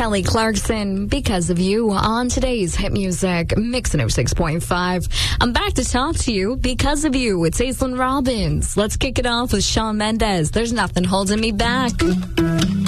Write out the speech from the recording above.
Kelly Clarkson, Because of You, on today's Hit Music Mix 106.5. I'm back to talk to you because of you. It's Aislinn Robbins. Let's kick it off with Shawn Mendes. There's nothing holding me back.